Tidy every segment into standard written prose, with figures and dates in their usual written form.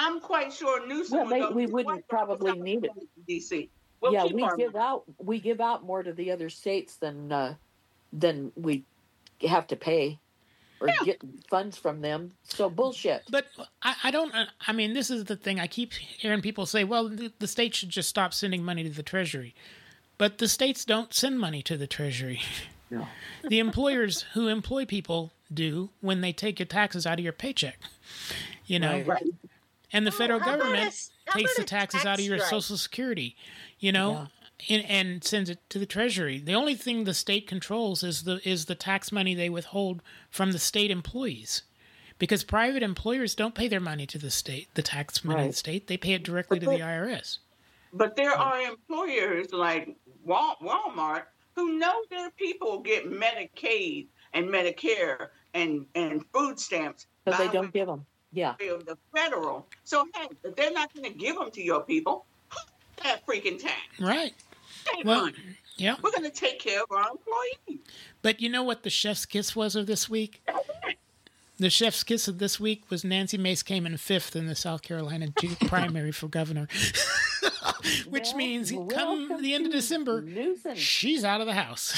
I'm quite sure Newsom we wouldn't probably need it. DC. We give out more to the other states than we have to pay or get funds from them. So bullshit. But I don't. I mean, this is the thing. I keep hearing people say, "Well, the state should just stop sending money to the Treasury," but the states don't send money to the Treasury. No. The employers who employ people do when they take your taxes out of your paycheck. You know, right. And the federal government takes the taxes out of your Social Security. You know. Yeah. And sends it to the Treasury. The only thing the state controls is the tax money they withhold from the state employees, because private employers don't pay their money to the state, the tax money to the state. They pay it directly to the IRS. But there are employers like Walmart who know their people get Medicaid and Medicare and food stamps, but they don't give them. Yeah, the federal. So hey, if they're not going to give them to your people, that freaking tax. Right. Well, yeah. We're going to take care of our employees. But you know what the chef's kiss was of this week? The chef's kiss of this week was Nancy Mace came in 5th in the South Carolina primary for governor. Which means come the end of December, she's out of the house.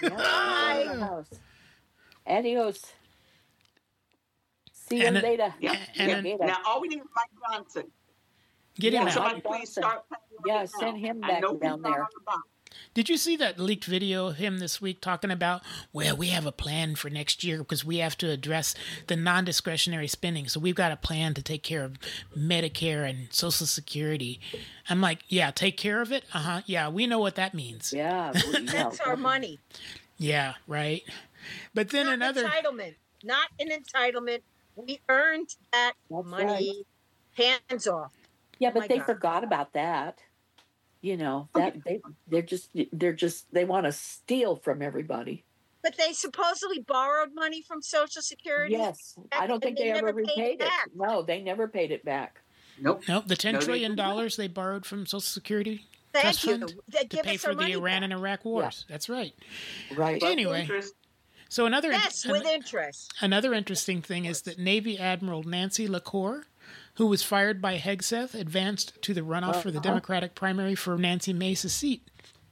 Adios. See you later. Now, all we need is Mike Johnson. Get him out. Somebody please start. Send him back down there. Did you see that leaked video of him this week talking about, well, we have a plan for next year because we have to address the non-discretionary spending. So we've got a plan to take care of Medicare and Social Security. I'm like, yeah, take care of it? Uh-huh. Yeah, we know what that means. Yeah. That's our money. Yeah, right. But then entitlement. Not an entitlement. We earned that money. Right. Hands off. Yeah, but they forgot about that. You know, that they're just they want to steal from everybody. But they supposedly borrowed money from Social Security. Yes, I don't think they ever repaid it. No, they never paid it back. Nope. The $10 trillion they borrowed from Social Security Trust Fund to pay for the Iran and Iraq wars. Yeah. That's right. Right. Anyway. So another with interest. Another interesting thing is that Navy Admiral Nancy LaCour, who was fired by Hegseth, advanced to the runoff for the Democratic primary for Nancy Mace's seat.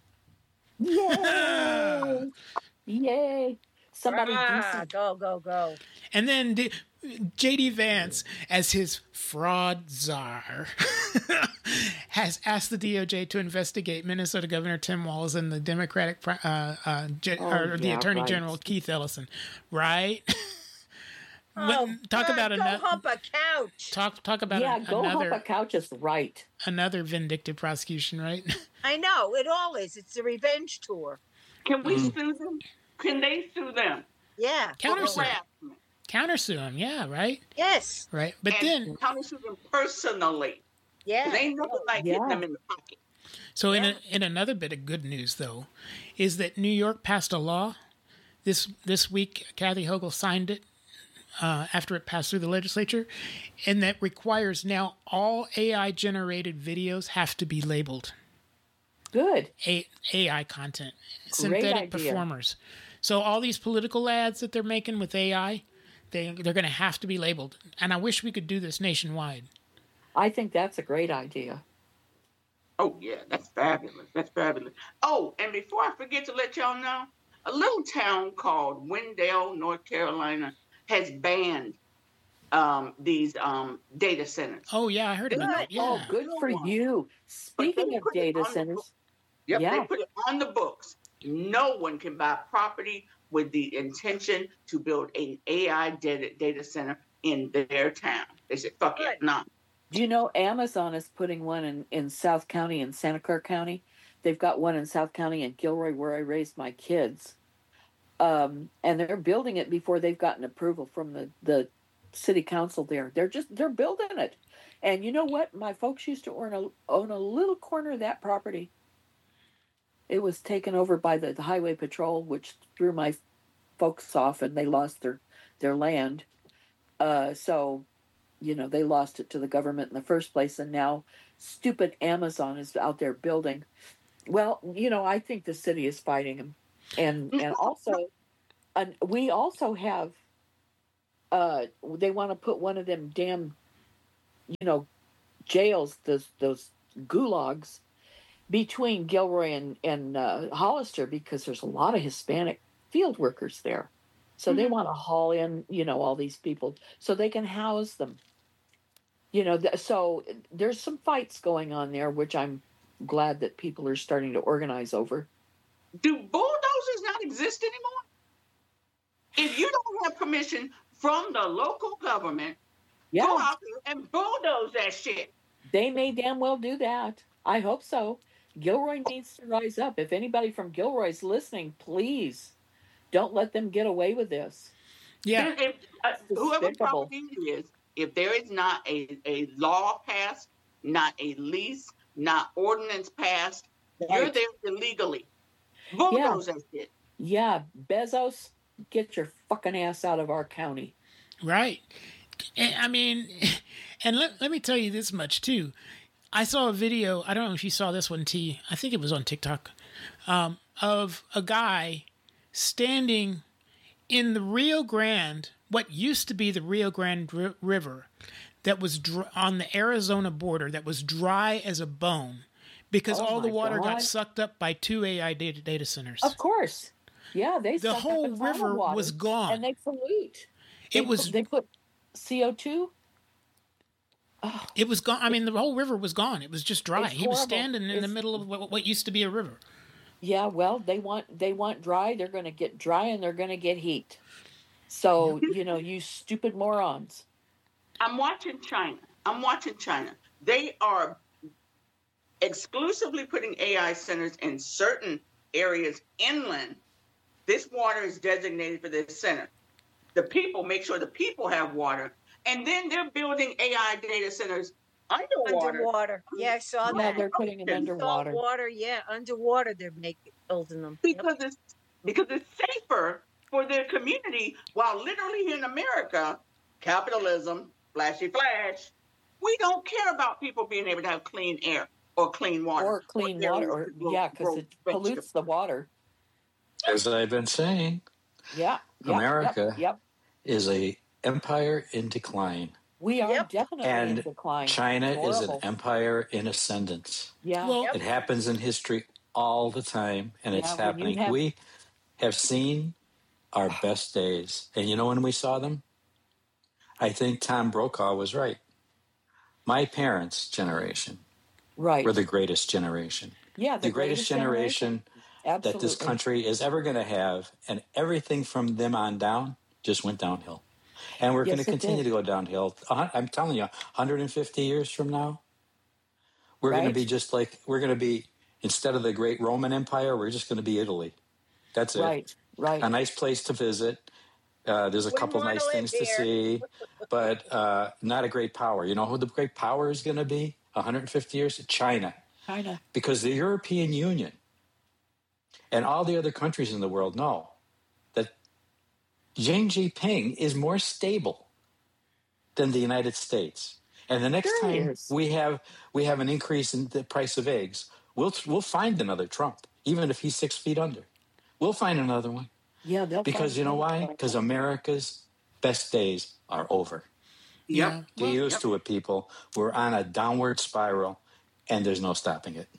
Yay! Yay! Somebody decent. Go. And then J.D. Vance, as his fraud czar, has asked the DOJ to investigate Minnesota Governor Tim Walz and the Democratic the Attorney General Keith Ellison. Right? Talk about another. Go hump a couch. Talk about go hump a couch is right. Another vindictive prosecution, right? I know it all is. It's a revenge tour. Can we sue them? Can they sue them? Yeah, countersue them. Yeah, right. Yes, right. But then countersue them personally. Yeah, they never hitting them in the pocket. So in another bit of good news though, is that New York passed a law this week. Kathy Hochul signed it. After it passed through the legislature, and that requires now all AI-generated videos have to be labeled. Good. AI content. Synthetic performers. So all these political ads that they're making with AI, they're going to have to be labeled. And I wish we could do this nationwide. I think that's a great idea. Oh, yeah, that's fabulous. That's fabulous. Oh, and before I forget to let y'all know, a little town called Wendell, North Carolina, has banned these data centers. Oh, yeah, I heard about that. Yeah. Oh, good for you. Speaking of data centers. They put it on the books. No one can buy property with the intention to build an AI data center in their town. They said, fuck it, no. Do you know Amazon is putting one in South County and Santa Clara County? They've got one in South County and Gilroy where I raised my kids. And they're building it before they've gotten approval from the city council there. They're building it. And you know what? My folks used to own a little corner of that property. It was taken over by the highway patrol, which threw my folks off and they lost their land. So, they lost it to the government in the first place. And now stupid Amazon is out there building. Well, I think the city is fighting them. And also, we also have, they want to put one of them damn, jails, those gulags between Gilroy and Hollister, because there's a lot of Hispanic field workers there. So they want to haul in, all these people so they can house them. So there's some fights going on there, which I'm glad that people are starting to organize over. Do bulldozers not exist anymore? If you don't have permission from the local government, go out there and bulldoze that shit. They may damn well do that. I hope so. Gilroy needs to rise up. If anybody from Gilroy's listening, please don't let them get away with this. Yeah. Whoever property is, if there is not a law passed, not a lease, not ordinance passed, you're there illegally. Bulldoze that shit. Yeah, Bezos, get your fucking ass out of our county. Right. I mean, and let me tell you this much, too. I saw a video, I don't know if you saw this one, T. I think it was on TikTok, of a guy standing in the Rio Grande, what used to be the Rio Grande River, that was on the Arizona border, that was dry as a bone, because all the water got sucked up by 2 AI data centers. Of course. Yeah, the whole river was gone. And they pollute. They put CO2. Oh. It was gone. I mean, the whole river was gone. It was just dry. He was standing in the middle of what used to be a river. Yeah, well, they want dry. They're going to get dry and they're going to get heat. So, you stupid morons. I'm watching China. They are exclusively putting AI centers in certain areas inland. This water is designated for this center. The people make sure the people have water. And then they're building AI data centers underwater. Yeah, I saw that. They're putting them underwater. Underwater they're building them. Because it's safer for their community, while literally here in America, capitalism, flashy flash, we don't care about people being able to have clean air or clean water. Because it pollutes the water. As I've been saying, America is a empire in decline. We are definitely in decline. China is an empire in ascendance. Yeah. It happens in history all the time, and it's happening. We have seen our best days. And you know when we saw them? I think Tom Brokaw was right. My parents' generation were the greatest generation. Yeah, the greatest generation that this country is ever going to have, and everything from them on down just went downhill. And we're going to continue to go downhill. I'm telling you, 150 years from now, we're going to be just like, instead of the great Roman Empire, we're just going to be Italy. That's it. Right. A nice place to visit. There's a couple nice things to see, but not a great power. You know who the great power is going to be 150 years? China. Because the European Union and all the other countries in the world know that Xi Jinping is more stable than the United States. And the next time we have an increase in the price of eggs, we'll find another Trump, even if he's 6 feet under. We'll find another one. Yeah, because you know why? Because America's best days are over. Yeah. Get used to it, people. We're on a downward spiral, and there's no stopping it.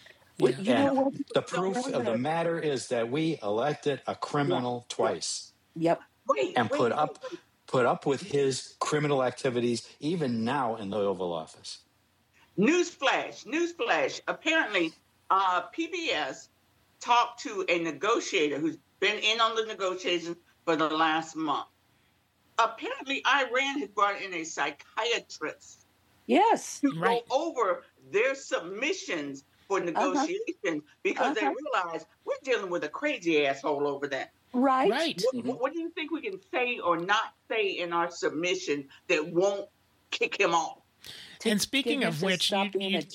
And the proof of the matter is that we elected a criminal twice. Yep. And put up with his criminal activities even now in the Oval Office. Newsflash. Apparently, PBS talked to a negotiator who's been in on the negotiations for the last month. Apparently, Iran has brought in a psychiatrist. Yes. To go over their submissions for negotiations because they realize we're dealing with a crazy asshole over there. Right. What do you think we can say or not say in our submission that won't kick him off? And speaking of which, you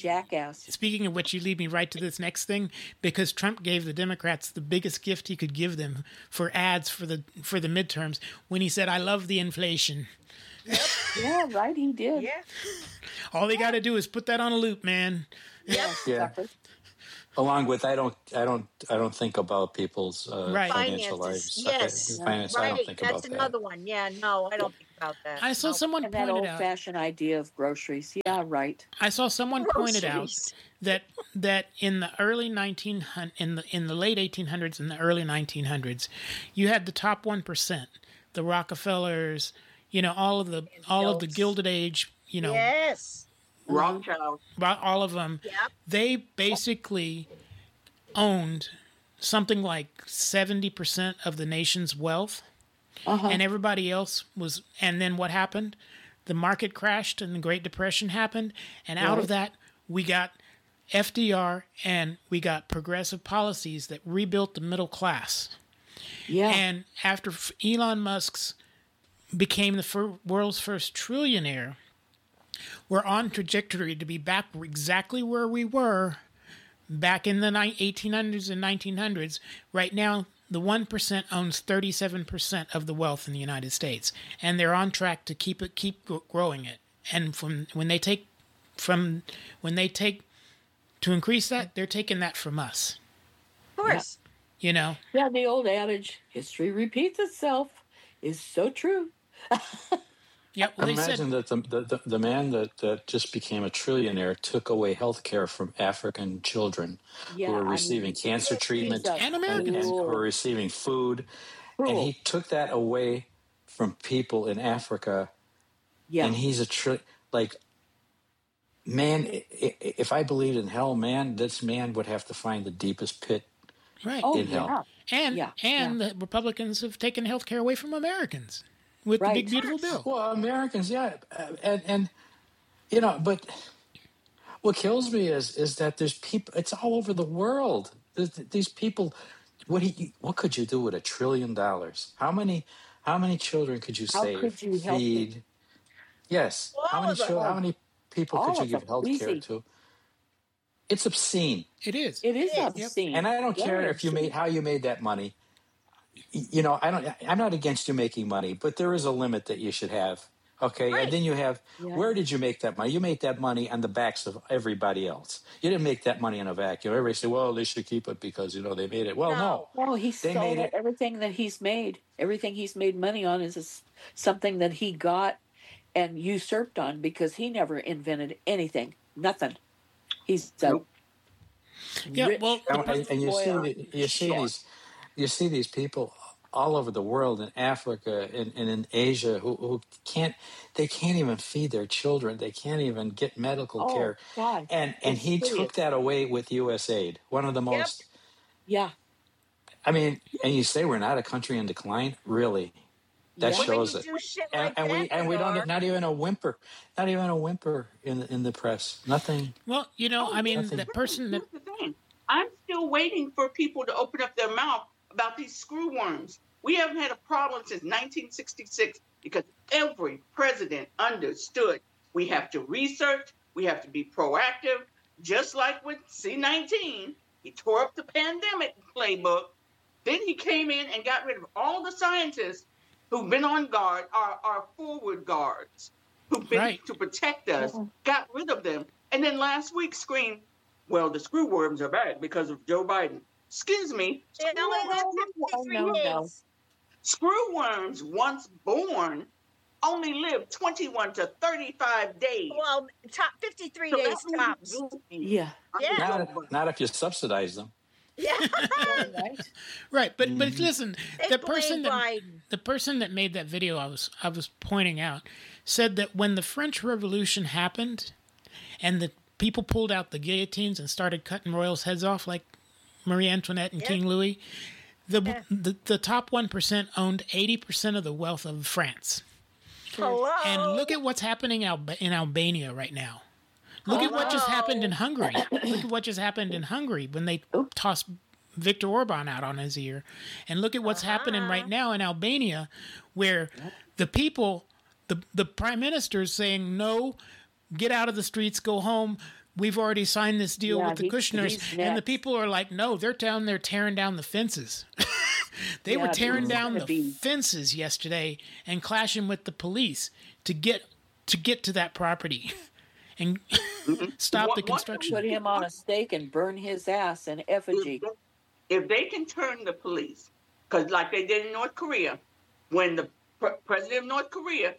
lead me right to this next thing, because Trump gave the Democrats the biggest gift he could give them for ads for the midterms when he said, "I love the inflation." Yep. Yeah, right. He did. Yeah. All they got to do is put that on a loop, man. Yep. Yeah. Along with, I don't think about people's financial lives. Yes. I don't think about that. That's another one. Yeah. No, I don't think about that. I saw someone And that pointed out old-fashioned idea of groceries. Yeah, right. I saw someone pointed out Groceries. that in the early in the late 1800s and the early 1900s, you had the top 1%, the Rockefellers, all of the Gilded Age, Yes. Rothschild. all of them. Yep. They basically owned something like 70% of the nation's wealth, and everybody else was. And then what happened? The market crashed, and the Great Depression happened, and out of that we got FDR, and we got progressive policies that rebuilt the middle class. Yeah. And after Elon Musk's became the world's first trillionaire, we're on trajectory to be back exactly where we were back in the 1800s and 1900s. Right now, the 1% owns 37% of the wealth in the United States, and they're on track to keep growing it. And when they take to increase that, they're taking that from us. Of course. Yeah, the old adage, history repeats itself, is so true. Yeah, well, Imagine that the man that just became a trillionaire took away health care from African children who were receiving cancer treatment And Americans. and who were receiving food. And he took that away from people in Africa. Yeah. And he's man, if I believed in hell, man, this man would have to find the deepest pit Right. in hell. And the Republicans have taken health care away from Americans with the big beautiful bill. Well, Americans, yeah, and but what kills me is that there's people. It's all over the world. These people. What could you do with $1 trillion? How many children could you save? Could you feed? help Yes. How many people could you give health care to? It's obscene. It is. It is obscene. And I don't care if how you made that money. I'm not against you making money, but there is a limit that you should have. Okay. Right. And then you have, where did you make that money? You made that money on the backs of everybody else. You didn't make that money in a vacuum. Everybody say, well, they should keep it because, they made it. Well, no. Well, he sold everything that he's made. Everything he's made money on is something that he got and usurped on because he never invented anything. Nothing. He's well, and you see these people all over the world, in Africa and in Asia, who can't even feed their children. They can't even get medical care. God. And he took that away with USAID. One of the most. Yeah. I mean, and you say we're not a country in decline, really? That shows it. And we don't, not even a whimper in the press. Nothing. Well, I mean, nothing. the person that. Here's the thing. I'm still waiting for people to open up their mouth about these screw worms. We haven't had a problem since 1966 because every president understood we have to research, we have to be proactive. Just like with C-19, he tore up the pandemic playbook. Then he came in and got rid of all the scientists who've been on guard, our forward guards, who've been to protect us, got rid of them. And then last week screamed, well, the screw worms are back because of Joe Biden. Excuse me. Screw worms, once born, only live 21 to 35 days. Well, 53 days tops. Yeah. Not if you subsidize them. Yeah. Right, but listen, the person that made that video I was pointing out said that when the French Revolution happened and the people pulled out the guillotines and started cutting royals' heads off like Marie Antoinette and King Louis, the top 1% owned 80% of the wealth of France. Hello. And look at what's happening in Albania right now. Look at what just happened in Hungary. Look at what just happened in Hungary when they tossed Viktor Orban out on his ear. And look at what's happening right now in Albania, where the people, the prime minister is saying, no, get out of the streets, go home. We've already signed this deal with the Kushners. And the people are like, no, they're down there tearing down the fences. They were tearing down the fences yesterday and clashing with the police to get to that property. And stop the construction. Put him on a stake and burn his ass in effigy. If they can turn the police, because like they did in North Korea, when the president of North Korea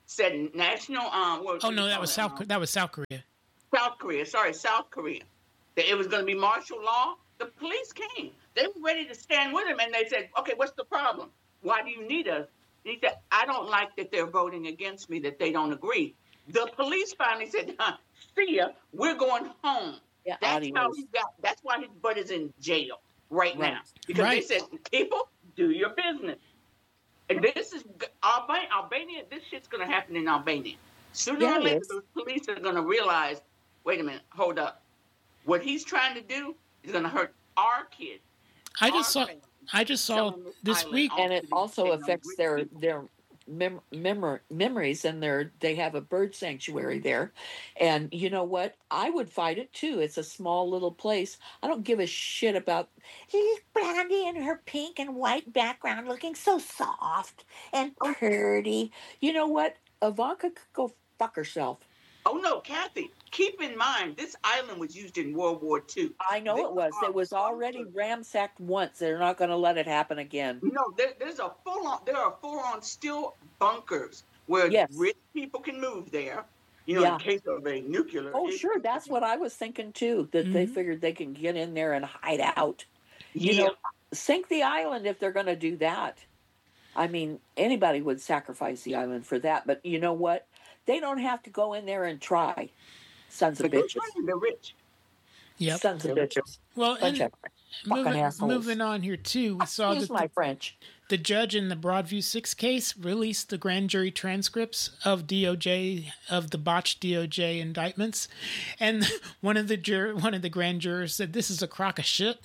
said national. Oh no, that was South Korea. South Korea. Sorry, South Korea. That it was going to be martial law. The police came. They were ready to stand with him, and they said, "Okay, what's the problem? Why do you need us?" And he said, "I don't like that they're voting against me. That they don't agree." The police finally said, "See ya. We're going home." Yeah, that's how he got. That's why his butt is in jail right now, because they said, "People, do your business." And this is Albania. This shit's gonna happen in Albania. Sooner or later, the police are gonna realize, wait a minute, hold up. What he's trying to do is gonna hurt our kids. I just saw this week, and it also affects their memories, and they have a bird sanctuary there. And you know what? I would fight it too. It's a small little place. I don't give a shit about Blondie and her pink and white background looking so soft and pretty. You know what? Ivanka could go fuck herself. Oh no, Kathy, keep in mind this island was used in World War II. I know it was. It was already ransacked once. They're not going to let it happen again. No, there are full-on steel bunkers where rich people can move there, in case of a nuclear. Oh, sure. That's what I was thinking too, that they figured they can get in there and hide out. Sink the island if they're going to do that. I mean, anybody would sacrifice the island for that. But you know what? They don't have to go in there and try. Sons of bitches. They're rich. Yep. Sons of bitches. Well, moving on here too, we saw my French. The judge in the Broadview 6 case released the grand jury transcripts of the botched DOJ indictments, and one of the grand jurors said, "This is a crock of shit."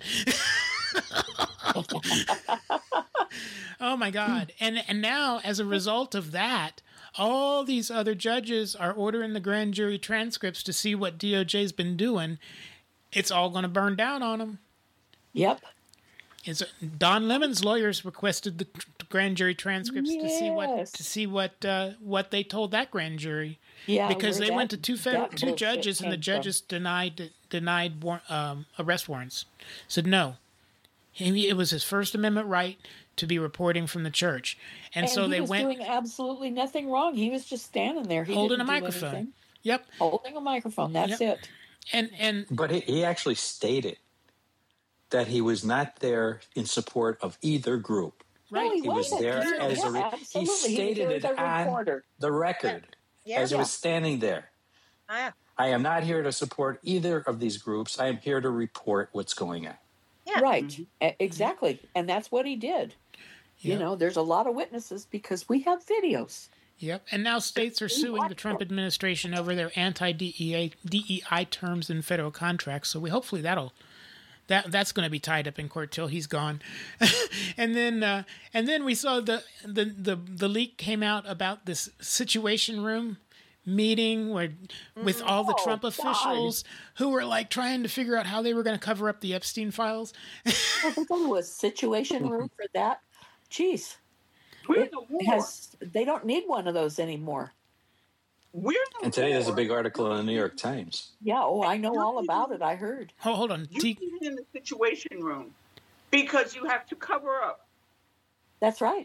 Oh my God! And now, as a result of that, all these other judges are ordering the grand jury transcripts to see what DOJ's been doing. It's all going to burn down on them. Yep. Don Lemon's lawyers requested the grand jury transcripts to see what they told that grand jury. Yeah, because they went to two judges, and the judges denied arrest warrants. Said no, it was his First Amendment right to be reporting from the church, and so they went doing absolutely nothing wrong. He was just standing there, holding a microphone. Anything. Yep, holding a microphone. That's it. But he actually stated that he was not there in support of either group. Right, no, he was there as he stated it on the record as he was standing there. I am not here to support either of these groups. I am here to report what's going on. Yeah. Right, exactly, and that's what he did. Yep. There's a lot of witnesses because we have videos. Yep, and now states are suing the Trump administration over their anti-DEI terms in federal contracts. So hopefully that's going to be tied up in court till he's gone. and then we saw the leak came out about this Situation Room meeting with all the Trump officials who were like trying to figure out how they were going to cover up the Epstein files. There was a Situation Room for that. Jeez. They don't need one of those anymore. And today there's a big article in the New York Times. Yeah, I know all about it. I heard. Hold on. You need it in the Situation Room because you have to cover up. That's right.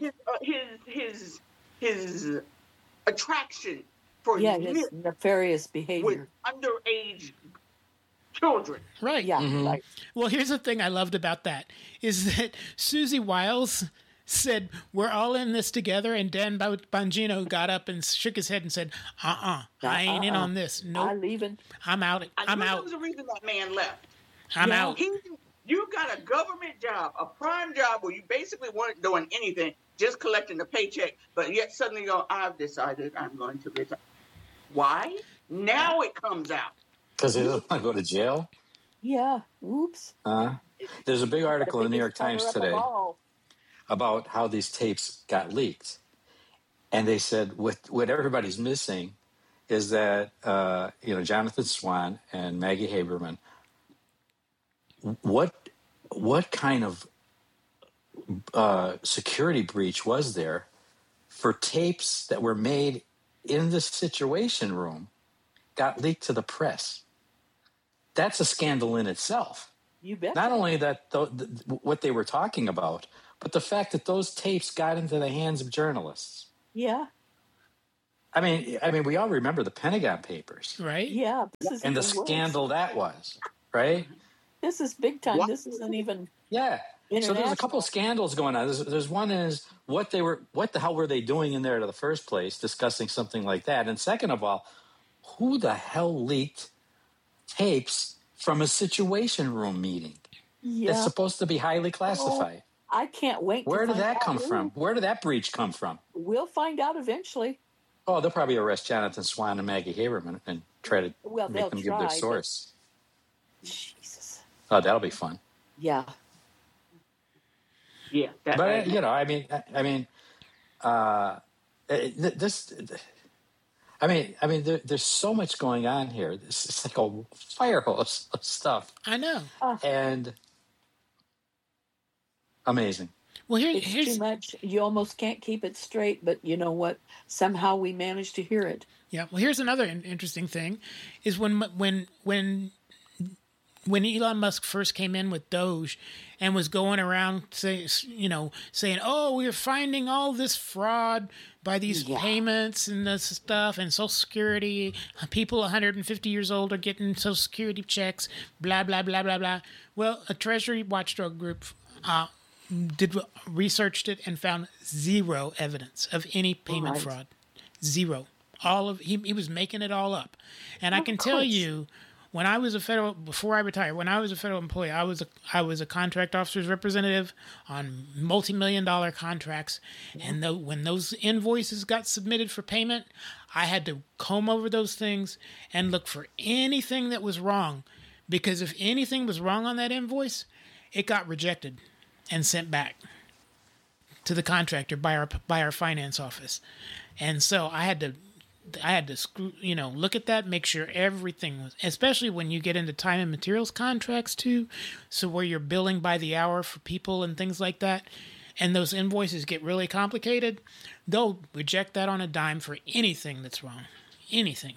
His attraction for his nefarious behavior with underage children. Right. Yeah. Mm-hmm. Right. Well, here's the thing I loved about that is that Susie Wiles said, "We're all in this together," and Dan Bongino got up and shook his head and said, I ain't in on this. No, nope. I'm leaving. I'm out. I'm out. There was a reason that man left. I'm out. You got a government job, a prime job where you basically weren't doing anything, just collecting a paycheck, but yet suddenly you go, I've decided I'm going to retire. Why? Now it comes out. Because he doesn't want to go to jail? Yeah. Oops. There's a big article in the New York Times today about how these tapes got leaked. And they said what everybody's missing is that, Jonathan Swan and Maggie Haberman, what kind of security breach was there for tapes that were made in the Situation Room got leaked to the press? That's a scandal in itself. You bet. Not only that, what they were talking about, but the fact that those tapes got into the hands of journalists. Yeah. I mean, we all remember the Pentagon Papers, right? Yeah, and the scandal that was, right? This is big time. What? This isn't even So there's a couple of scandals going on. There's one is what the hell were they doing in there in the first place, discussing something like that, and second of all, who the hell leaked tapes from a Situation Room meeting? Yeah. It's supposed to be highly classified. I can't wait. Where did that come from? Where did that breach come from? We'll find out eventually. Oh, they'll probably arrest Jonathan Swan and Maggie Haberman and try to make them give their source. Jesus. Oh, that'll be fun. Yeah. Yeah. But there's so much going on here. It's like a fire hose of stuff. I know. And amazing. Well, here's too much. You almost can't keep it straight, but you know what? Somehow we managed to hear it. Yeah. Well, here's another interesting thing: is when Elon Musk first came in with Doge and was going around saying, "Oh, we're finding all this fraud by these payments and this stuff and Social Security. People 150 years old are getting Social Security checks. Blah blah blah blah blah." Well, a Treasury watchdog group researched it and found zero evidence of any payment fraud. Zero. He was making it all up. And I can tell you, before I retired, when I was a federal employee, I was a contract officer's representative on multi-million-dollar contracts. And when those invoices got submitted for payment, I had to comb over those things and look for anything that was wrong. Because if anything was wrong on that invoice, it got rejected and sent back to the contractor by our finance office. And so I had to look at that, make sure everything was, especially when you get into time and materials contracts too, so where you're billing by the hour for people and things like that, and those invoices get really complicated, they'll reject that on a dime for anything that's wrong. Anything.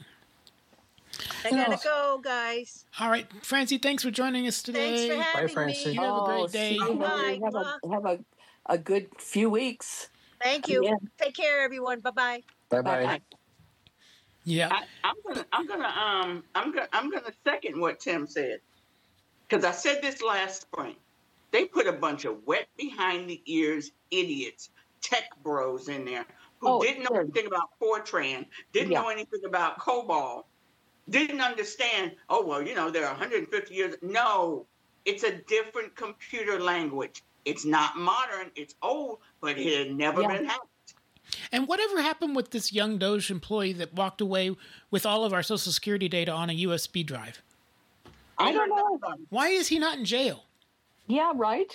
I gotta go, guys. All right, Francie, thanks for joining us today. Thanks for having me. You have a great day. Bye. Have a good few weeks. Thank you. Yeah. Take care, everyone. Bye-bye. Bye-bye. Yeah. I'm gonna second what Tim said, because I said this last spring. They put a bunch of wet behind the ears idiots, tech bros in there who didn't know anything about Fortran, didn't know anything about COBOL, didn't understand. Oh well, they're 150 years. No, it's a different computer language. It's not modern. It's old, but it had never been hacked. And whatever happened with this young Doge employee that walked away with all of our Social Security data on a USB drive? I don't know. Why is he not in jail? Yeah, right.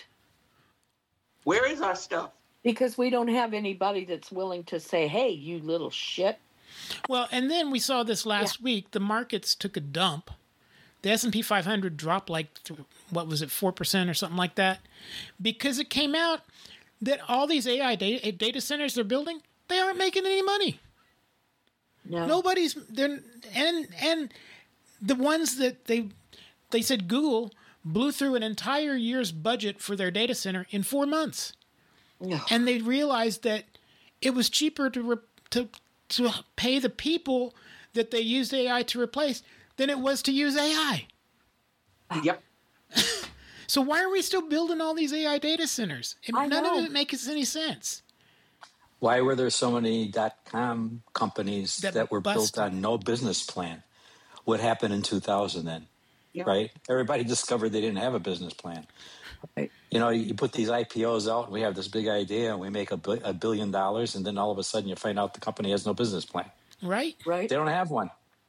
Where is our stuff? Because we don't have anybody that's willing to say, "Hey, you little shit." Well, and then we saw this last week. The markets took a dump. The S&P 500 dropped 4% or something like that, because it came out that all these AI data centers they're building, they aren't making any money. No. Nobody's there, and the ones that they said Google blew through an entire year's budget for their data center in 4 months. No. And they realized that it was cheaper to pay the people that they used AI to replace than it was to use AI. Yep. So why are we still building all these AI data centers? None of it makes any sense. Why were there so many .com companies that were built on no business plan? What happened in 2000 then? Yep. Right? Everybody discovered they didn't have a business plan. Right. You put these IPOs out and we have this big idea and we make $1 billion, and then all of a sudden you find out the company has no business plan. Right. They don't have one.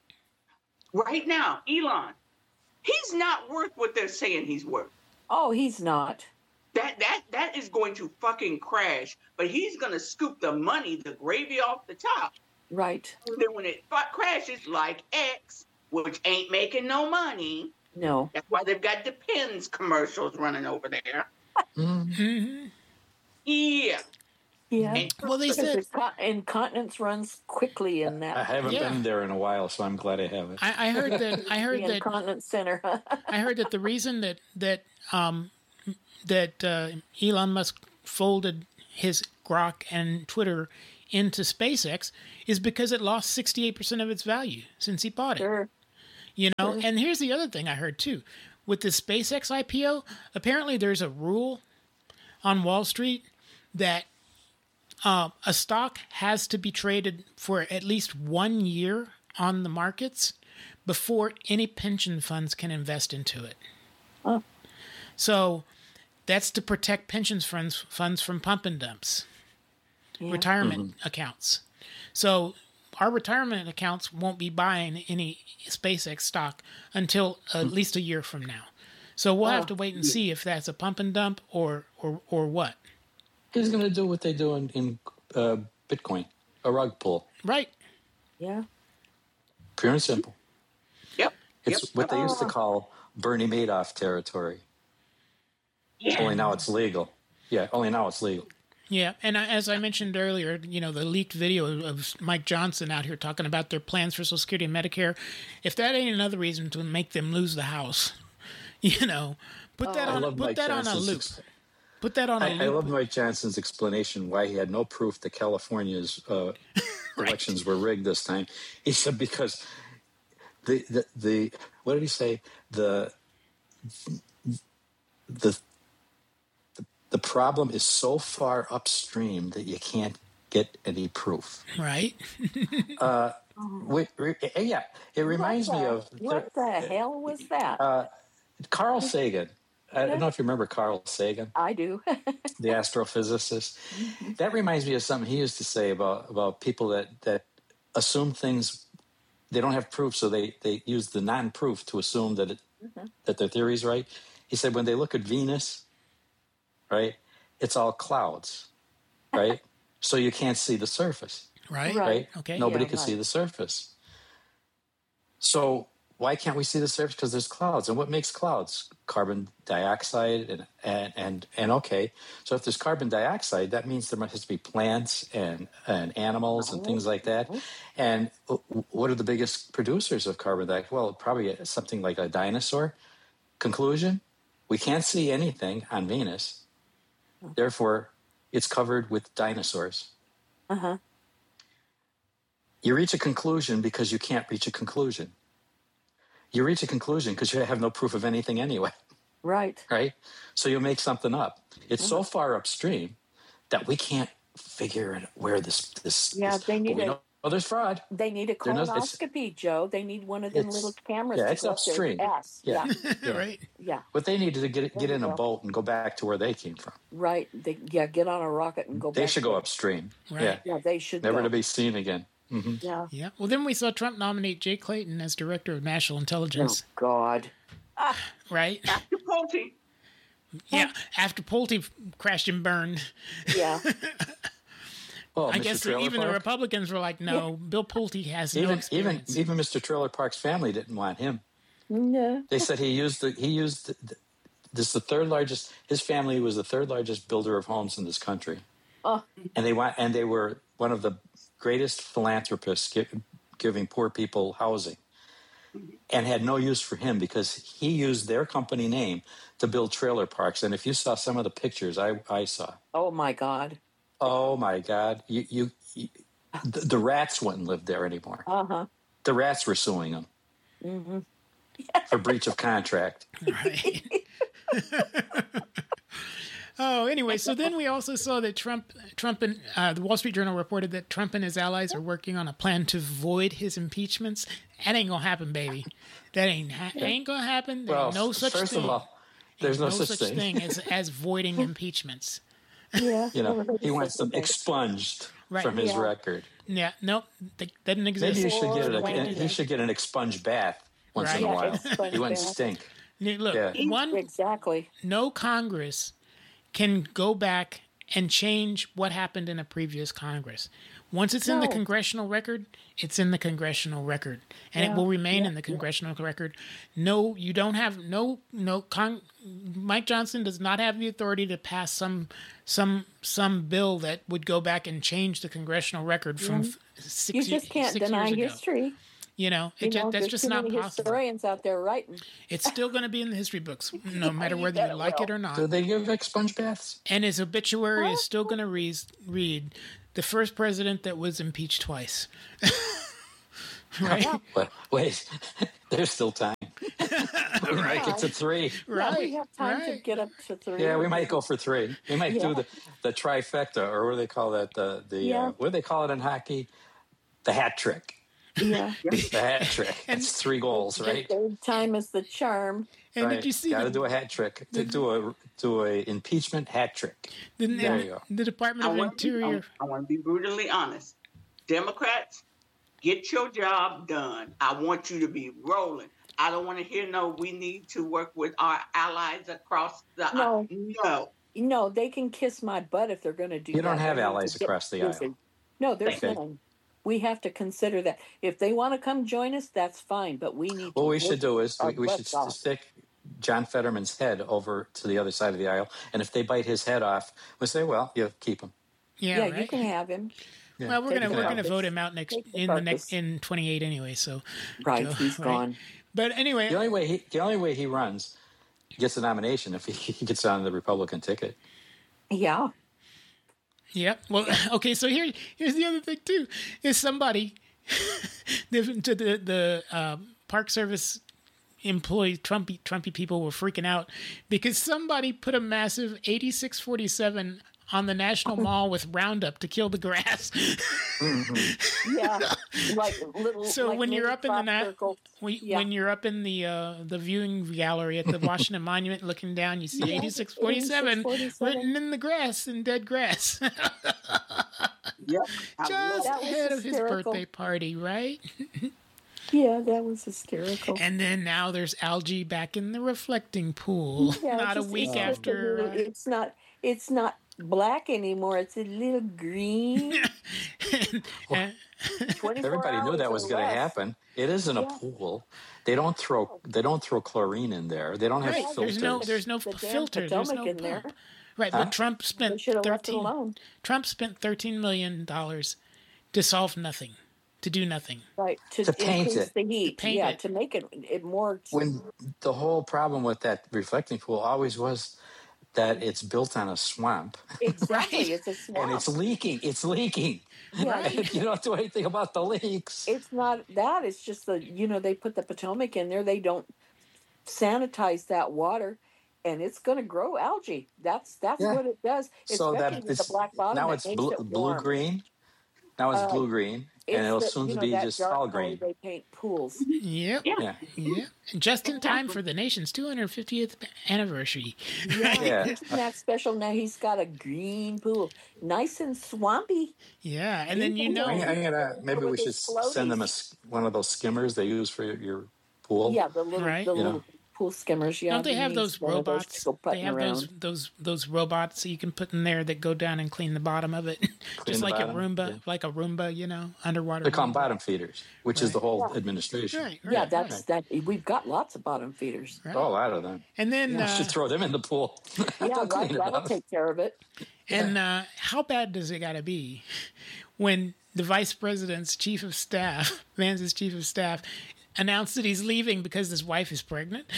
Right now, Elon, he's not worth what they're saying he's worth. Oh, he's not. That is going to fucking crash, but he's going to scoop the money, the gravy off the top. Right. And then when it crashes, like X, which ain't making no money. No. That's why they've got Depends commercials running over there. Mm-hmm. Yeah. Yeah. Well, they said incontinence runs quickly in that. I haven't been there in a while, so I'm glad I haven't. I heard that. The incontinence center. I heard that the reason that Elon Musk folded his Grok and Twitter into SpaceX is because it lost 68% of its value since he bought it. Sure. You know, and here's the other thing I heard too. With the SpaceX IPO, apparently there's a rule on Wall Street that a stock has to be traded for at least 1 year on the markets before any pension funds can invest into it. Oh. So that's to protect pensions funds from pump and dumps, retirement accounts. So our retirement accounts won't be buying any SpaceX stock until at least a year from now. So we'll have to wait and see if that's a pump and dump or what. He's going to do what they do in Bitcoin, a rug pull. Right. Yeah. Pure and simple. Yep. It's what they used to call Bernie Madoff territory. Yeah. Only now it's legal. Yeah, only now it's legal. Yeah, and as I mentioned earlier, you know, the leaked video of Mike Johnson out here talking about their plans for Social Security and Medicare, if that ain't another reason to make them lose the House, you know, put that on a loop. Put that on a loop. I love Mike Johnson's explanation why he had no proof that California's elections were rigged this time. He said because the what did he say? The problem is so far upstream that you can't get any proof. Right. Yeah, it reminds me of... What the hell was that? Carl Sagan. I don't know if you remember Carl Sagan. I do. The astrophysicist. That reminds me of something he used to say about people that assume things, they don't have proof, so they use the non-proof to assume that that their theory is right. He said when they look at Venus, right, it's all clouds, right? So you can't see the surface. Right. Okay. Nobody can see the surface. So why can't we see the surface? Because there's clouds. And what makes clouds? Carbon dioxide and okay. So if there's carbon dioxide, that means there has to be plants and animals and things like that. And what are the biggest producers of carbon dioxide? Well, probably something like a dinosaur. Conclusion, we can't see anything on Venus. Therefore, it's covered with dinosaurs. You reach a conclusion because you can't reach a conclusion. You reach a conclusion because you have no proof of anything anyway. Right. Right? So you make something up. It's so far upstream that we can't figure out where this they need there's fraud. They need a colonoscopy, Joe. They need one of them little cameras. Yeah, it's upstream. Yeah. Right. Yeah. But they need to get in a boat and go back to where they came from. Right. Get on a rocket and go back. They should go upstream. Right. Yeah, they should Never to be seen again. Yeah. Yeah. Well, then we saw Trump nominate Jay Clayton as Director of National Intelligence. Oh, God. Right? After Pulte. Yeah. After Pulte crashed and burned. Yeah. Well, I Mr. guess Trailer even Park? the Republicans were like, no, Bill Pulte has no experience. Even Mr. Trailer Park's family didn't want him. No. They said this is the third largest. His family was the third largest builder of homes in this country. Oh. And they were one of the greatest philanthropists giving poor people housing, and had no use for him because he used their company name to build trailer parks. And if you saw some of the pictures I saw, oh my God, the rats wouldn't live there anymore. The rats were suing him for breach of contract. Right. Oh, anyway, so then we also saw that Trump and the Wall Street Journal reported that Trump and his allies are working on a plan to void his impeachments. That ain't gonna happen, baby. That ain't gonna happen. There's no such thing. First of all, there's no such thing as voiding impeachments. Yeah. He wants them expunged from his record. Yeah, nope, that doesn't exist. Maybe he should get an expunged bath once in a while. He wouldn't stink. Look, exactly. No Congress can go back and change what happened in a previous Congress. Once it's in the congressional record, it's in the congressional record, and it will remain in the congressional record. No, you don't have Mike Johnson does not have the authority to pass some bill that would go back and change the congressional record from 6 years ago. You just can't deny history. You know, that's just not possible. Historians out there writing. It's still going to be in the history books, no matter whether you like it or not. Do they give expunge baths? And his obituary is still going to read, the first president that was impeached twice. Right? But wait, there's still time. We might get to 3. Right. Yeah, we have time to get up to 3. Yeah, we might go for 3. We might do the trifecta, or what do they call that? What do they call it in hockey? The hat trick. Yeah. The hat trick. It's 3 goals, right? The third time is the charm. And right. did you see? Got to do a hat trick. To do a impeachment hat trick. There you go. The Department of Interior. I want to be brutally honest. Democrats, get your job done. I want you to be rolling. I don't want to hear we need to work with our allies across the No, they can kiss my butt if they're going to do that. You don't have allies across the aisle. No, there's none. We have to consider that. If they want to come join us, that's fine, but we need to. What we should do is we should stick John Fetterman's head over to the other side of the aisle, and if they bite his head off, we'll say, well, you keep him. Yeah, right? You can have him. Yeah. Well, we're gonna vote him out in 28 anyway. So he's gone. But anyway, the only way he runs, gets a nomination if he gets on the Republican ticket. Yeah. Yep. Well, okay. So here's the other thing too: is somebody the Park Service employee Trumpy people were freaking out because somebody put a massive 8647 on the National Mall with Roundup to kill the grass. Mm-hmm. Yeah, like little. So like when you're up in when you're up in the viewing gallery at the Washington Monument, looking down, you see 8647 written in the grass, in dead grass. Yep. Just ahead of his birthday party, right? Yeah, that was hysterical. And then now there's algae back in the reflecting pool. Yeah, not a week after. It's not black anymore. It's a little green. Everybody knew that was going to happen. It isn't a pool. They don't throw chlorine in there. They don't have filters. There's no filters. There's no in there. Right, but Trump spent $13 million to solve nothing, to do nothing. Right, to paint it, the heat. To make it more. When the whole problem with that reflecting pool always was that it's built on a swamp. Exactly, right. It's a swamp. And it's leaking. Yeah. Right. You don't do anything about the leaks. It's not that. It's just they put the Potomac in there. They don't sanitize that water, and it's going to grow algae. That's what it does. So the black bottom. Now it's blue-green. Now it's blue-green. And it'll soon be just all green. They paint pools. Yep. Yeah. Just in time for the nation's 250th anniversary. Yeah. Isn't that special? Now he's got a green pool. Nice and swampy. Yeah. And then maybe we should send them one of those skimmers they use for your pool. Yeah, the little pool skimmers. Yeah. Don't they have those robots? They have those robots that you can put in there that go down and clean the bottom of it, just like a Roomba, underwater. They're called bottom feeders, which is the whole administration. Right. Yeah, that. We've got lots of bottom feeders. Right. Oh, a lot of them. And then you should throw them in the pool. That'll take care of it. And how bad does it got to be when the vice president's chief of staff, Vance's chief of staff, announced that he's leaving because his wife is pregnant?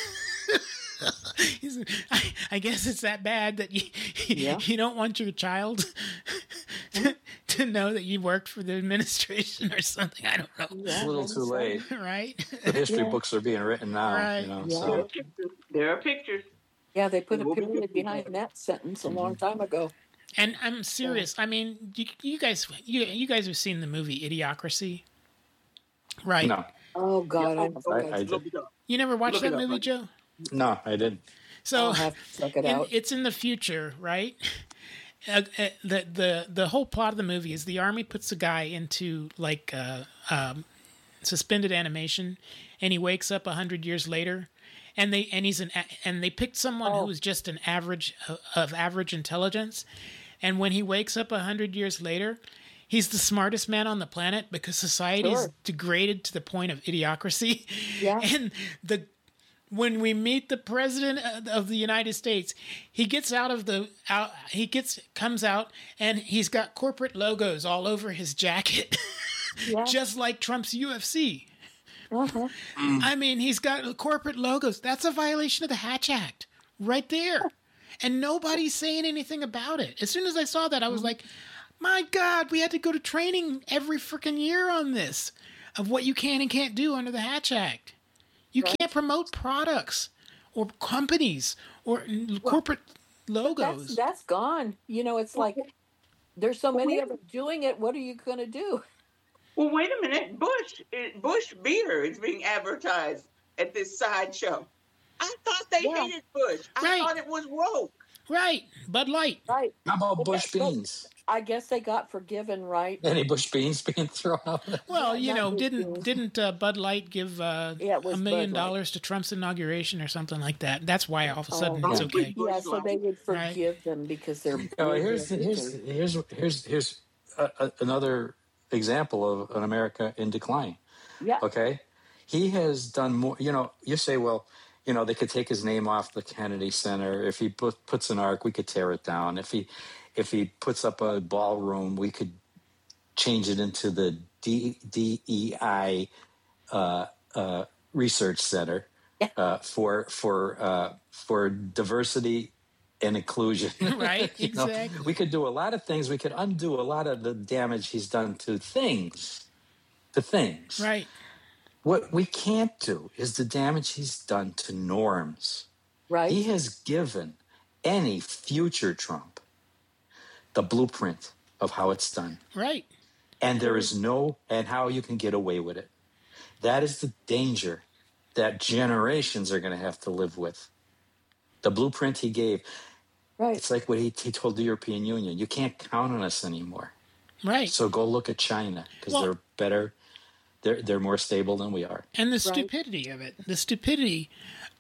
I guess it's that bad that you don't want your child to know that you worked for the administration or something. I don't know. It's a little too late. Right? The history books are being written now. Right. So. There are pictures. Yeah, they put a period behind that sentence a long time ago. And I'm serious. I mean, you guys have seen the movie Idiocracy, right? No. Oh God, I did. You never watched that movie, Joe? No, I didn't. So I'll have to check it out. It's in the future, right? The whole plot of the movie is the army puts a guy into suspended animation, and he wakes up 100 years later, and they picked someone who was just an average intelligence, and when he wakes up 100 years later, he's the smartest man on the planet because society is degraded to the point of idiocracy. Yeah. And when we meet the president of the United States, he gets comes out and he's got corporate logos all over his jacket, just like Trump's UFC. Uh-huh. I mean, he's got corporate logos. That's a violation of the Hatch Act right there. And nobody's saying anything about it. As soon as I saw that, I was like, My God, we had to go to training every freaking year on this of what you can and can't do under the Hatch Act. You can't promote products or companies or corporate logos. That's gone. It's like there's so many of them doing it. What are you going to do? Well, wait a minute. Bush beer is being advertised at this sideshow. I thought they hated Bush. I thought it was woke. Right. Bud Light. Right. How about Bush beans? I guess they got forgiven, right? Any Bush beans being thrown out? Well, didn't Bud Light give $1 million to Trump's inauguration or something like that? That's why all of a sudden it's okay. Yeah, so they would forgive them because they're. Here's another example of an America in decline. Yeah. Okay, he has done more. You say, well, they could take his name off the Kennedy Center. If he puts an ark, we could tear it down. If he puts up a ballroom, we could change it into the DEI research center for diversity and inclusion. Right, exactly. We could do a lot of things. We could undo a lot of the damage he's done to things. Right. What we can't do is the damage he's done to norms. Right. He has given any future Trump the blueprint of how it's done. Right. And there is and how you can get away with it. That is the danger that generations are going to have to live with. The blueprint he gave. Right. It's like what he told the European Union. You can't count on us anymore. Right. So go look at China because they're better. They're more stable than we are. And the stupidity of it. The stupidity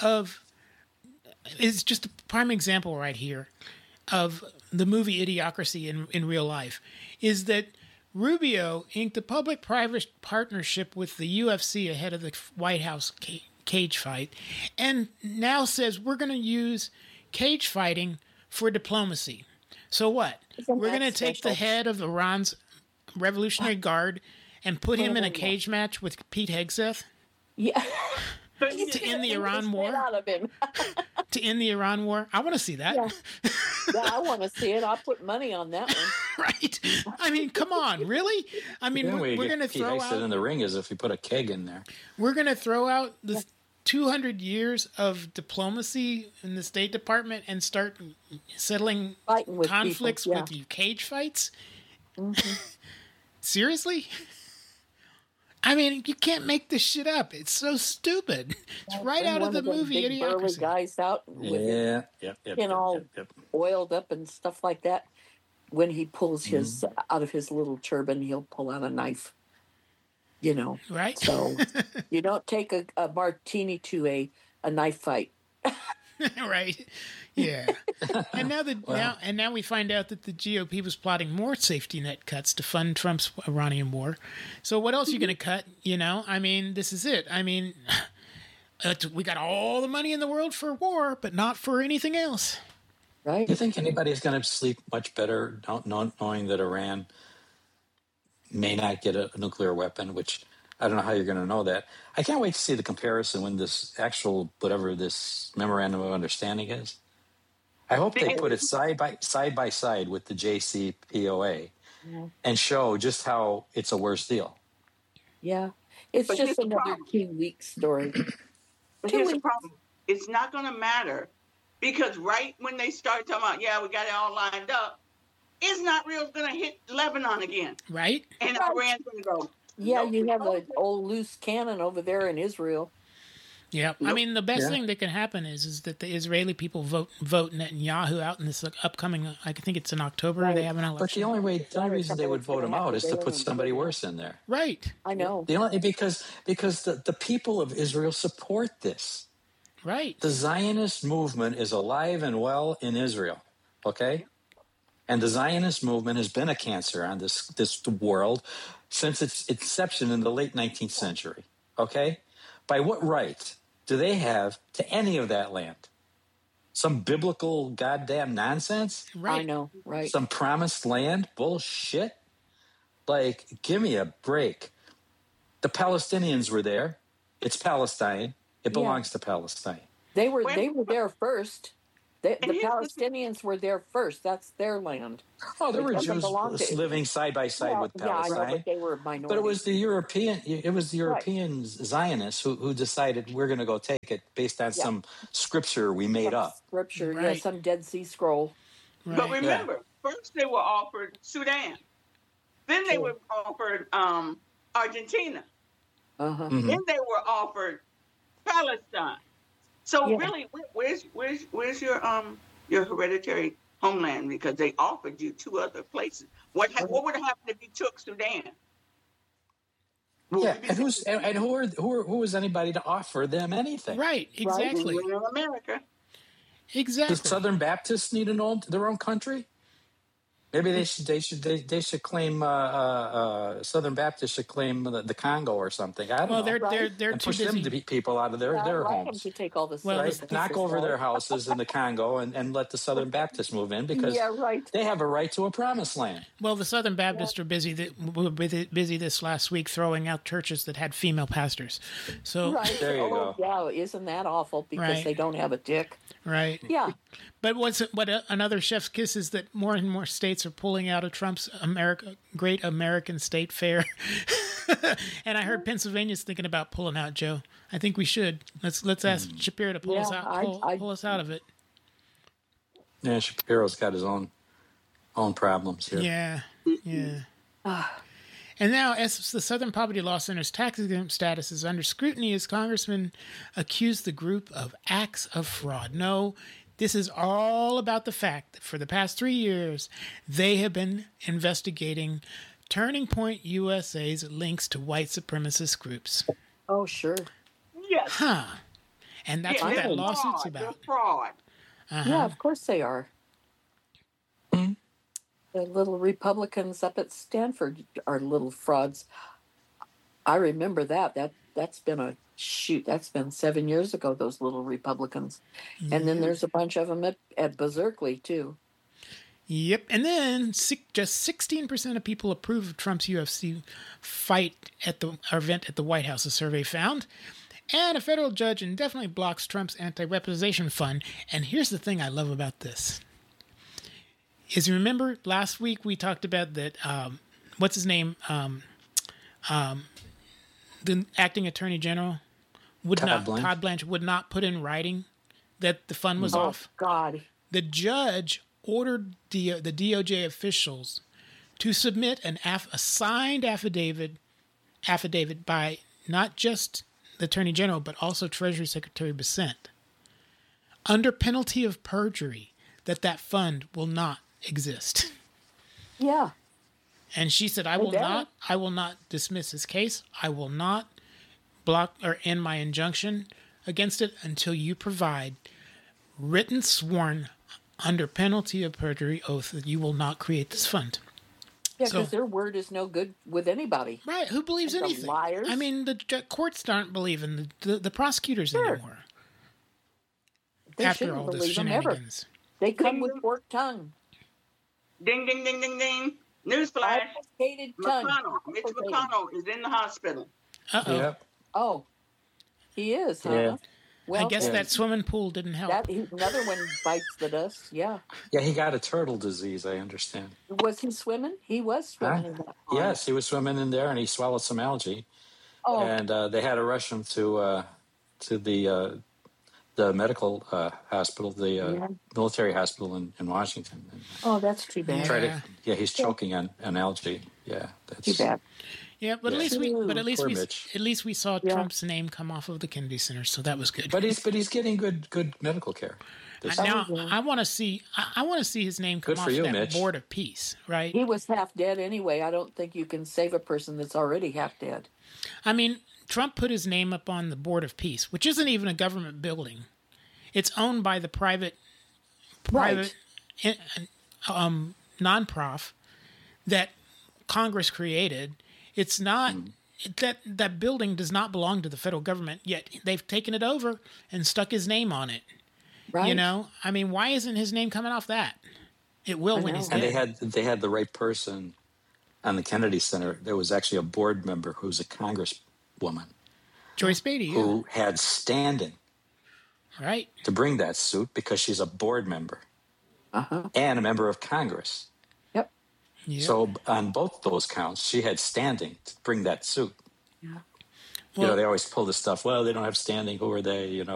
is just a prime example right here of the movie Idiocracy in real life, is that Rubio inked a public-private partnership with the UFC ahead of the White House cage fight, and now says we're going to use cage fighting for diplomacy. So what? We're going to take the head of Iran's Revolutionary Guard and put him in a cage match with Pete Hegseth? Yeah. To end the Iran war? To end the Iran war? I want to see that. Yeah, I want to see it. I'll put money on that one. Right. I mean, come on, really? I mean, we're going to throw out... in the ring as if you put a keg in there. We're going to throw out the 200 years of diplomacy in the State Department and start settling conflicts with you cage fights? Mm-hmm. Seriously? I mean, you can't make this shit up. It's so stupid. It's right out of the movie Idiocracy. Guys out with oiled up and stuff like that. When he pulls his out of his little turban, he'll pull out a knife. Right? So you don't take a martini to a knife fight. Right. Yeah. And now we find out that the GOP was plotting more safety net cuts to fund Trump's Iranian war. So what else are you going to cut? I mean, this is it. I mean, we got all the money in the world for war, but not for anything else. Right. You think anybody's going to sleep much better knowing that Iran may not get a nuclear weapon, which I don't know how you're going to know that. I can't wait to see the comparison when this whatever this memorandum of understanding is. I hope they put it side by side with the JCPOA and show just how it's a worse deal. Yeah. It's just another 2 week story. But here's the problem. It's not going to matter because right when they start talking about, we got it all lined up, Israel's going to hit Lebanon again. Right. And Iran's going to go. Yeah, you have an old loose cannon over there in Israel. Yeah, I mean, the best thing that can happen is that the Israeli people vote Netanyahu out in this upcoming, I think it's in October, they have an election. But the only reason they would vote him out is to put somebody worse in there. Right. I know. Because the people of Israel support this. Right. The Zionist movement is alive and well in Israel, okay? And the Zionist movement has been a cancer on this world since its inception in the late 19th century, okay? By what right do they have to any of that land? Some biblical goddamn nonsense? Right. I know, right. Some promised land bullshit? Like, give me a break. The Palestinians were there. It's Palestine. It belongs to Palestine. They were there first. The Palestinians were there first. That's their land. Oh, there were Jews living side by side with Palestine. Yeah, I know, but they were minorities. But it was the European Zionists who decided we're going to go take it based on some scripture we made up. Scripture, some Dead Sea Scroll. Right. But remember, first they were offered Sudan. Then they were offered Argentina. Mm-hmm. Then they were offered Palestine. So really, where's your hereditary homeland? Because they offered you 2 other places. What would have happened if you took Sudan? And who was anybody to offer them anything? Right, exactly. Right. In America. Exactly. Does Southern Baptists need their own country? Maybe they should claim Southern Baptists should claim the Congo or something. I don't know. They're and too push busy. them to beat people out of their homes. To take all this Knock over their houses in the Congo and let the Southern Baptists move in because they have a right to a promised land. Well, the Southern Baptists are busy this last week throwing out churches that had female pastors. So there you go. Yeah, isn't that awful because they don't have a dick? Right. Yeah. But another chef's kiss is that more and more states are pulling out of Trump's Great American State Fair. And I heard Pennsylvania's thinking about pulling out, Joe. I think we should. Let's ask Shapiro to pull us out. Pull us out of it. Yeah, Shapiro's got his own problems here. Yeah. And now, as the Southern Poverty Law Center's tax-exempt status is under scrutiny as congressmen accuse the group of acts of fraud. No, this is all about the fact that for the past 3 years, they have been investigating Turning Point USA's links to white supremacist groups. Oh, sure. Yes. Huh. And that's what that lawsuit's about. They're fraud. Yeah, of course they are. The little Republicans up at Stanford are little frauds. I remember that. That's been that's been 7 years ago, those little Republicans. Mm-hmm. And then there's a bunch of them at Berkeley, too. Yep. And then just 16% of people approve of Trump's UFC fight at the event at the White House, a survey found. And a federal judge indefinitely blocks Trump's anti-weaponization fund. And here's the thing I love about this. Is you remember last week we talked about that, what's his name? The acting attorney general Todd Blanchard would not put in writing that the fund was off. God. The judge ordered the DOJ officials to submit a signed affidavit by not just the attorney general, but also Treasury Secretary Bessent, under penalty of perjury, that fund will not exist. Yeah. And she said, I will not dismiss his case. I will not block or end my injunction against it until you provide written sworn under penalty of perjury oath that you will not create this fund. Yeah, because their word is no good with anybody. Right. Who believes anything? Liars. I mean, the courts aren't believing the prosecutors anymore. They after all this shenanigans. They come with forked tongue. Ding, ding, ding, ding, ding. Newsflash. Mitch McConnell is in the hospital. Uh-oh. Yep. Oh, he is, huh? Yeah. Well, I guess that swimming pool didn't help. Another one bites the dust, yeah. Yeah, he got a turtle disease, I understand. Was he swimming? He was swimming in that pond. Yes, he was swimming in there, and he swallowed some algae. Oh. And they had to rush him to the medical hospital, the military hospital in Washington. Oh, that's too bad. He's choking on algae. Yeah, that's too bad. Yeah, but at least we saw Trump's name come off of the Kennedy Center, so that was good. But he's getting good medical care. Now I want to see his name come off that Mitch. Board of Peace, right? He was half dead anyway. I don't think you can save a person that's already half dead. I mean, Trump put his name up on the Board of Peace, which isn't even a government building. It's owned by the private non-prof that Congress created. It's not that building does not belong to the federal government, yet they've taken it over and stuck his name on it. Right. You know, I mean, why isn't his name coming off that? It will when he's dead. And they had the right person on the Kennedy Center. There was actually a board member who's a congresswoman, Joyce Beatty, who had standing right, to bring that suit because she's a board member and a member of Congress. Yep. So on both those counts, she had standing to bring that suit. Yeah. Well, they always pull the stuff. Well, they don't have standing. Who are they?